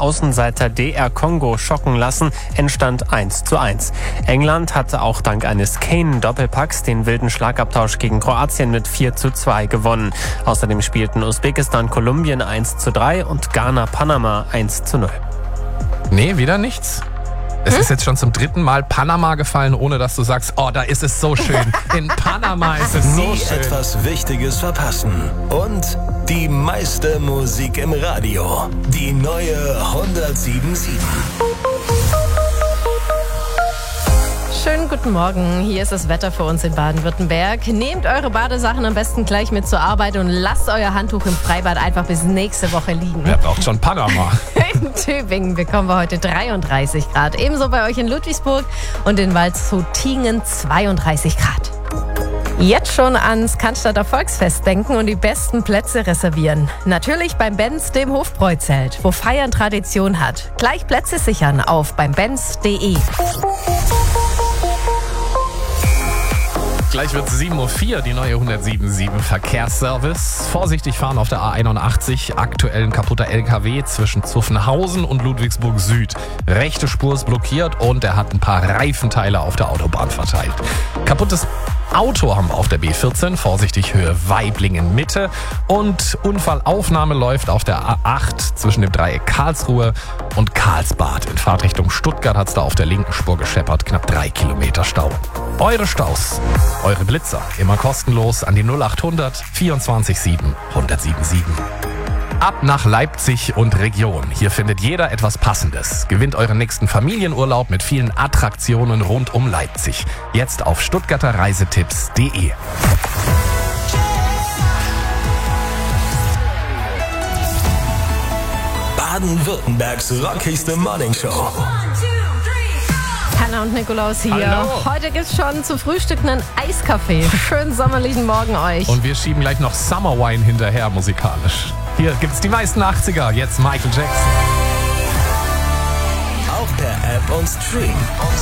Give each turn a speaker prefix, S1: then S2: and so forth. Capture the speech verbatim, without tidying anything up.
S1: Außenseiter D R Kongo schocken lassen. Endstand eins zu eins. England hatte auch dank eines Kane-Doppelpacks den wilden Schlagabtausch gegen Kroatien mit vier zu zwei gewonnen. Außerdem spielten Usbekistan Kolumbien eins zu drei und Ghana Panama eins zu null.
S2: Nee, wieder nichts. Es hm? ist jetzt schon zum dritten Mal Panama gefallen, ohne dass du sagst, oh, da ist es so schön. In Panama ist es so
S3: Nie
S2: schön.
S3: etwas Wichtiges verpassen. Und die meiste Musik im Radio. Die neue hundertsieben Komma sieben.
S4: Schönen guten Morgen, hier ist das Wetter für uns in Baden-Württemberg. Nehmt eure Badesachen am besten gleich mit zur Arbeit und lasst euer Handtuch im Freibad einfach bis nächste Woche liegen.
S2: Wer braucht schon Panama?
S4: In Tübingen bekommen wir heute dreiunddreißig Grad. Ebenso bei euch in Ludwigsburg und in Waldshut-Tiengen zweiunddreißig Grad. Jetzt schon ans Cannstatter Volksfest denken und die besten Plätze reservieren. Natürlich beim Benz, dem Hofbräuzelt, wo Feiern Tradition hat. Gleich Plätze sichern auf beim benz punkt de.
S2: Gleich wird es sieben Uhr vier, die neue hundertsieben Komma sieben Verkehrsservice. Vorsichtig fahren auf der A einundachtzig, aktuell ein kaputter L K W zwischen Zuffenhausen und Ludwigsburg Süd. Rechte Spur ist blockiert und er hat ein paar Reifenteile auf der Autobahn verteilt. Kaputtes Auto haben wir auf der B vierzehn, vorsichtig Höhe Weiblingen Mitte. Und Unfallaufnahme läuft auf der A acht zwischen dem Dreieck Karlsruhe und Karlsbad. In Fahrtrichtung Stuttgart hat es da auf der linken Spur gescheppert, knapp drei Kilometer Stau. Eure Staus, eure Blitzer, immer kostenlos an die null achthundert vierundzwanzig sieben hundertsieben sieben. Ab nach Leipzig und Region. Hier findet jeder etwas Passendes. Gewinnt euren nächsten Familienurlaub mit vielen Attraktionen rund um Leipzig. Jetzt auf stuttgarter reisetipps punkt de.
S3: Baden-Württembergs rockigste Morningshow.
S4: Hanna und Nikolaus hier.
S2: Hallo.
S4: Heute gibt's schon zu Frühstück einen Eiskaffee. Schönen sommerlichen Morgen euch.
S2: Und wir schieben gleich noch Summer Wine hinterher musikalisch. Hier gibt's die meisten achtziger, jetzt Michael Jackson.
S3: Auch per App und Stream.